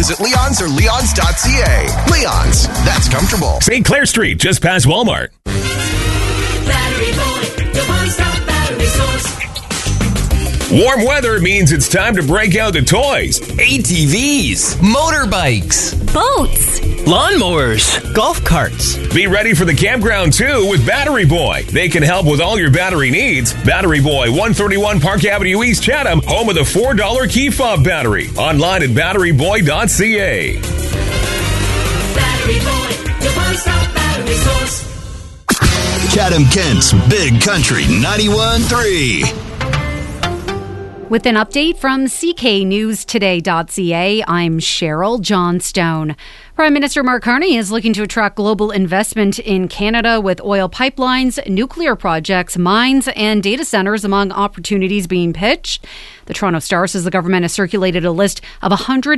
Visit Leon's or leons.ca. Leon's, that's comfortable. St. Clair Street, just past Walmart. Battery Boy, your one-stop battery source. Warm weather means it's time to break out the toys. ATVs, motorbikes, boats, lawnmowers, golf carts. Be ready for the campground too with Battery Boy. They can help with all your battery needs. Battery Boy, 131 Park Avenue East, Chatham, home of the $4 key fob battery. Online at batteryboy.ca. Battery Boy, your one-stop battery source. Chatham Kent's Big Country 91.3. With an update from cknewstoday.ca, I'm Cheryl Johnstone. Prime Minister Mark Carney is looking to attract global investment in Canada with oil pipelines, nuclear projects, mines, and data centres among opportunities being pitched. The Toronto Star says the government has circulated a list of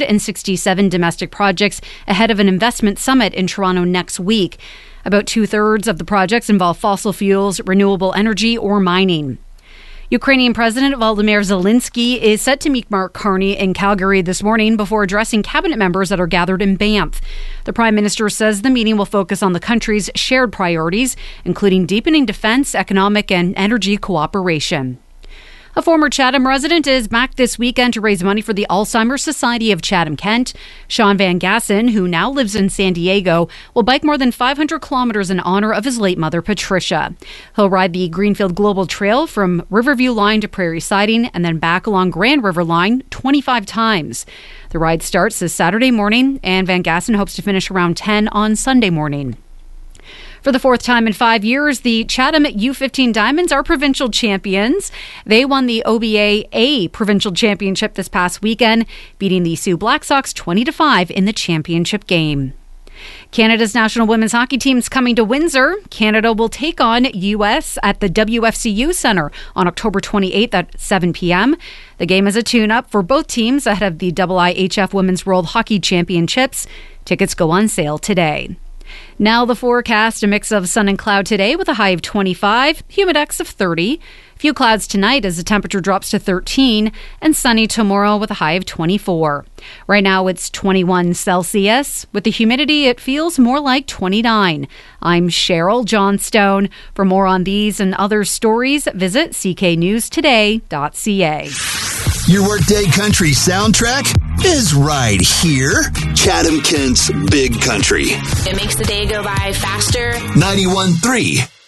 167 domestic projects ahead of an investment summit in Toronto next week. About 2/3 of the projects involve fossil fuels, renewable energy, or mining. Ukrainian President Volodymyr Zelensky is set to meet Mark Carney in Calgary this morning before addressing cabinet members that are gathered in Banff. The Prime Minister says the meeting will focus on the country's shared priorities, including deepening defence, economic and energy cooperation. A former Chatham resident is back this weekend to raise money for the Alzheimer's Society of Chatham-Kent. Sean Van Gassen, who now lives in San Diego, will bike more than 500 kilometers in honor of his late mother, Patricia. He'll ride the Greenfield Global Trail from Riverview Line to Prairie Siding and then back along Grand River Line 25 times. The ride starts this Saturday morning, and Van Gassen hopes to finish around 10 on Sunday morning. For the fourth time in 5 years, the Chatham U15 Diamonds are provincial champions. They won the OBA A provincial championship this past weekend, beating the Sioux Black Sox 20-5 in the championship game. Canada's national women's hockey team is coming to Windsor. Canada will take on U.S. at the WFCU Centre on October 28th at 7 p.m. The game is a tune-up for both teams ahead of the IIHF Women's World Hockey Championships. Tickets go on sale today. Now the forecast, a mix of sun and cloud today with a high of 25, humidex of 30. Few clouds tonight as the temperature drops to 13, and sunny tomorrow with a high of 24. Right now it's 21 Celsius. With the humidity, it feels more like 29. I'm Cheryl Johnstone. For more on these and other stories, visit cknewstoday.ca. Your workday country soundtrack is right here. Chatham Kent's Big Country. It makes the day go by faster. 91.3